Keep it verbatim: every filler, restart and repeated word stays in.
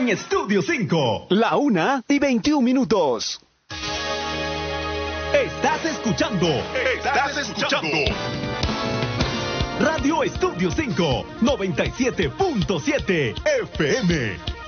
en Estudio cinco. La una y veintiún minutos. Estás escuchando. Estás escuchando. Radio Estudio cinco, noventa y siete punto siete F M.